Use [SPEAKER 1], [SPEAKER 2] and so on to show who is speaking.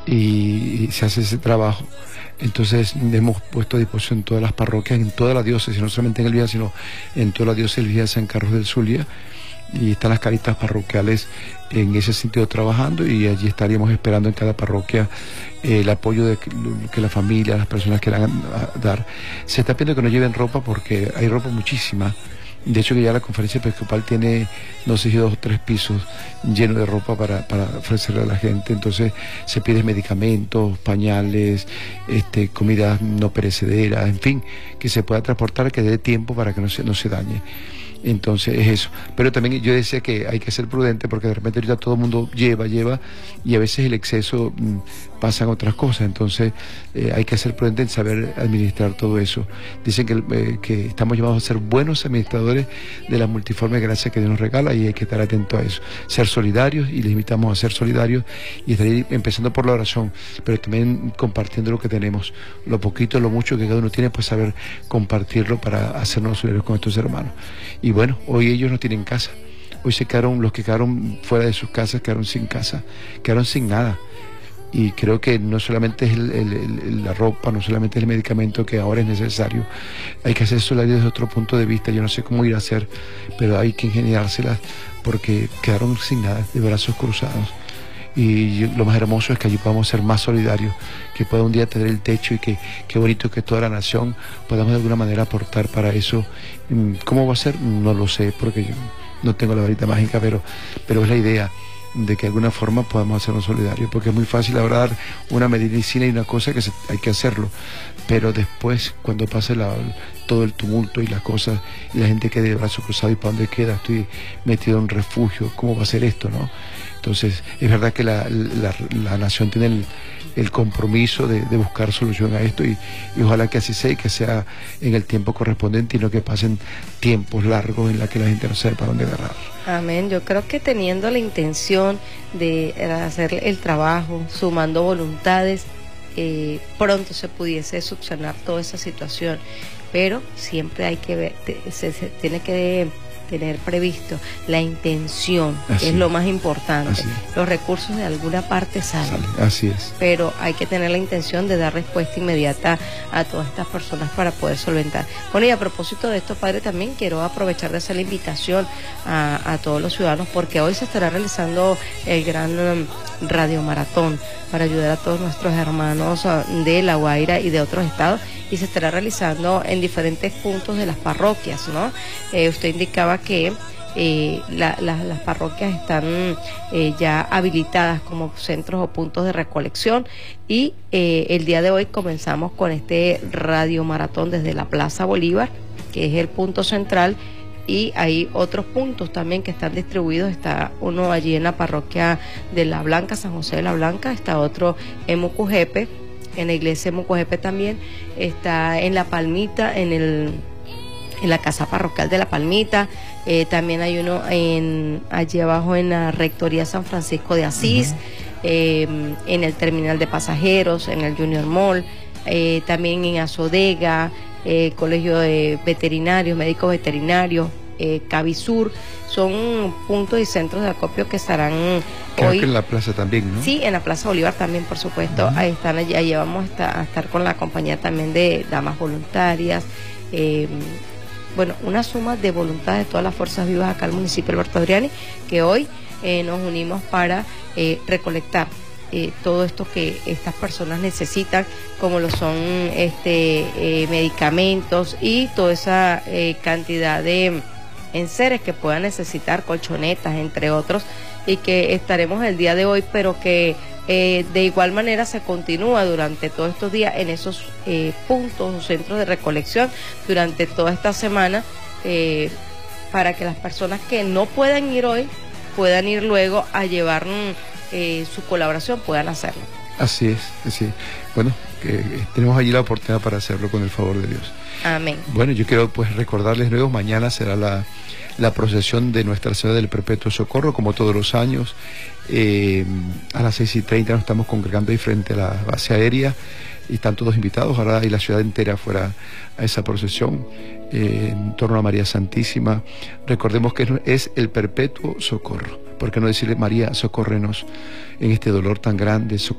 [SPEAKER 1] y se hace ese trabajo. Entonces hemos puesto a disposición todas las parroquias, en toda la diócesis, no solamente en el Viga, sino en toda la diócesis del Viga de San Carlos del Zulia, y están las caritas parroquiales en ese sentido trabajando, y allí estaríamos esperando en cada parroquia el apoyo de que la familia, las personas quieran dar. Se está pidiendo que nos lleven ropa porque hay ropa muchísima. De hecho, que ya la conferencia episcopal tiene, no sé si 2 o 3 pisos llenos de ropa para ofrecerle a la gente. Entonces se piden medicamentos, pañales, comidas no perecederas, en fin, que se pueda transportar, que dé tiempo para que no se dañe. Entonces es eso. Pero también yo decía que hay que ser prudente, porque de repente ahorita todo el mundo lleva, y a veces el exceso pasan otras cosas. Entonces hay que ser prudente en saber administrar todo eso. Dicen que estamos llamados a ser buenos administradores de la multiforme gracia que Dios nos regala, y hay que estar atento a eso. Ser solidarios, y les invitamos a ser solidarios, y estar empezando por la oración, pero también compartiendo lo que tenemos, lo poquito, lo mucho que cada uno tiene, pues saber compartirlo para hacernos solidarios con estos hermanos. Y bueno, hoy ellos no tienen casa. Hoy los que quedaron fuera de sus casas, quedaron sin casa, quedaron sin nada. Y creo que no solamente es la ropa, no solamente es el medicamento que ahora es necesario. Hay que hacer solidaridad desde otro punto de vista. Yo no sé cómo ir a hacer, pero hay que ingeniárselas, porque quedaron sin nada, de brazos cruzados. Y lo más hermoso es que allí podamos ser más solidarios, que pueda un día tener el techo, y que qué bonito que toda la nación podamos de alguna manera aportar para eso. ¿Cómo va a ser? No lo sé, porque yo no tengo la varita mágica, pero es la idea de que de alguna forma podamos hacernos solidarios, porque es muy fácil ahora dar una medicina y una cosa que hay que hacerlo, pero después, cuando pase todo el tumulto y las cosas, y la gente quede de brazos cruzados, ¿y para dónde queda? Estoy metido en un refugio, ¿cómo va a ser esto, no? Entonces es verdad que la nación tiene el compromiso de buscar solución a esto, y ojalá que así sea, y que sea en el tiempo correspondiente, y no que pasen tiempos largos en la que la gente no sabe para dónde agarrar.
[SPEAKER 2] Amén. Yo creo que teniendo la intención de hacer el trabajo, sumando voluntades, pronto se pudiese subsanar toda esa situación, pero siempre hay que ver, se tiene que tener previsto la intención, que es lo más importante. Los recursos de alguna parte salen.
[SPEAKER 1] Así es.
[SPEAKER 2] Pero hay que tener la intención de dar respuesta inmediata a todas estas personas para poder solventar. Bueno, y a propósito de esto, padre, también quiero aprovechar de hacer la invitación a todos los ciudadanos, porque hoy se estará realizando el gran radiomaratón para ayudar a todos nuestros hermanos de La Guaira y de otros estados, y se estará realizando en diferentes puntos de las parroquias, ¿no? Usted indicaba que las parroquias están ya habilitadas como centros o puntos de recolección, y el día de hoy comenzamos con este radiomaratón desde la Plaza Bolívar, que es el punto central, y hay otros puntos también que están distribuidos. Está uno allí en la parroquia de La Blanca, San José de La Blanca, está otro en Mucujepe, en la iglesia de Mucujepe también, está en La Palmita, en la casa parroquial de La Palmita, también hay uno allí abajo en la rectoría San Francisco de Asís, en el terminal de pasajeros, en el Junior Mall, también en Azodega, colegio de veterinarios, médicos veterinarios, Cavisur. Son puntos y centros de acopio que estarán
[SPEAKER 1] Creo
[SPEAKER 2] hoy.
[SPEAKER 1] Que en la plaza también, ¿no?
[SPEAKER 2] Sí, en la Plaza Bolívar también, por supuesto. Ahí están, allí vamos a estar con la compañía también de damas voluntarias. Bueno, una suma de voluntad de todas las fuerzas vivas acá al municipio Alberto Adriani, que hoy nos unimos para recolectar todo esto que estas personas necesitan, como lo son medicamentos y toda esa cantidad de enseres que puedan necesitar, colchonetas, entre otros, y que estaremos el día de hoy, pero que de igual manera se continúa durante todos estos días en esos puntos o centros de recolección durante toda esta semana, para que las personas que no puedan ir hoy puedan ir luego a llevar su colaboración, puedan hacerlo.
[SPEAKER 1] Así es, así es. Bueno, tenemos allí la oportunidad para hacerlo con el favor de Dios.
[SPEAKER 2] Amén.
[SPEAKER 1] Bueno, yo quiero pues recordarles luego, mañana será la procesión de Nuestra Señora del Perpetuo Socorro, como todos los años. A las 6:30 nos estamos congregando ahí frente a la base aérea, y están todos invitados. Ahora hay la ciudad entera fuera a esa procesión, en torno a María Santísima. Recordemos que es el Perpetuo Socorro. ¿Por qué no decirle: María, socórrenos en este dolor tan grande?